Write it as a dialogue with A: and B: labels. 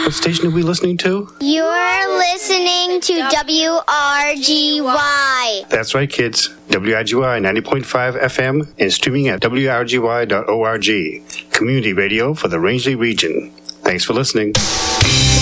A: What station are we listening to?
B: You're listening to WRGY.
A: That's right, kids. WRGY 90.5 FM and streaming at wrgy.org. Community radio for the Rangeley region. Thanks for listening.